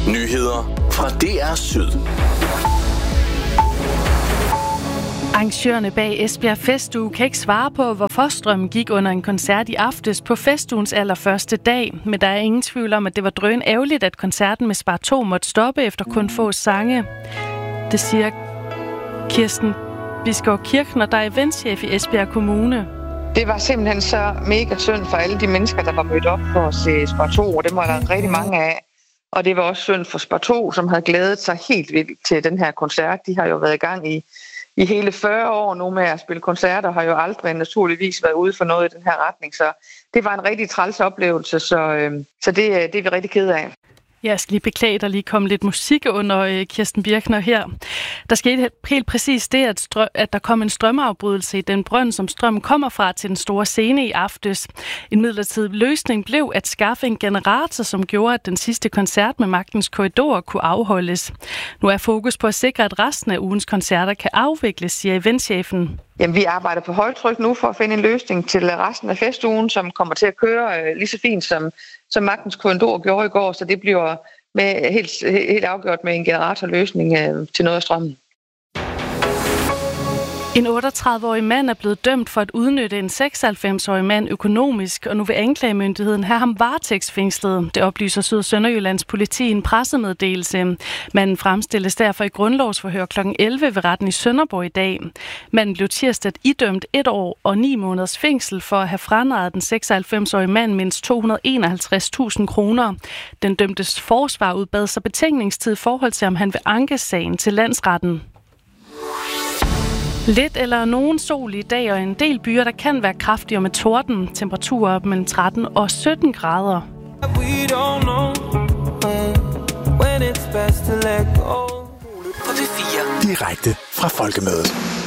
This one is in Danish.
Nyheder fra DR Syd. Arrangørerne bag Esbjerg Festuge kan ikke svare på, hvorfor strømmen gik under en koncert i aftes på festugens allerførste dag. Men der er ingen tvivl om, at det var drøn ærgerligt, at koncerten med Spar 2 måtte stoppe efter kun få sange. Det siger Kirsten Biskov Kirchner, der er eventchef i Esbjerg Kommune. Det var simpelthen så mega synd for alle de mennesker, der var mødt op for at se Spar 2, og det må der være rigtig mange af. Og det var også synd for Spar 2, som havde glædet sig helt vildt til den her koncert. De har jo været i gang i hele 40 år nu med at spille koncerter, har jo aldrig naturligvis været ude for noget i den her retning. Så det var en rigtig træls oplevelse, så det er vi rigtig ked af. Jeg skal lige beklage, der lige kom lidt musik under Kirsten Birkner her. Der skete helt præcis det, at der kom en strømafbrydelse i den brønd, som strømmen kommer fra til den store scene i aftes. En midlertidig løsning blev at skaffe en generator, som gjorde, at den sidste koncert med Magtens Korridor kunne afholdes. Nu er fokus på at sikre, at resten af ugens koncerter kan afvikles, siger eventchefen. Jamen, vi arbejder på højtryk nu for at finde en løsning til resten af festugen, som kommer til at køre lige så fint som Magtens Korridor gjorde i går, så det bliver helt afgjort med en generatorløsning til noget af strømmen. En 38-årig mand er blevet dømt for at udnytte en 96-årig mand økonomisk, og nu vil anklagemyndigheden have ham varetægtsfængslet. Det oplyser Syd- og Sønderjyllands politi i en pressemeddelelse. Manden fremstilles derfor i grundlovsforhør kl. 11 ved retten i Sønderborg i dag. Manden blev tirsdag idømt 1 år og 9 måneders fængsel for at have franarret den 96-årige mand mindst 251.000 kroner. Den dømtes forsvar udbad sig betænkningstid i forhold til, om han vil anke sagen til landsretten. Lidt eller nogen sol i dag og en del byer, der kan være kraftigere med torden. Temperaturer op mellem 13 og 17 grader. Direkte fra Folkemødet.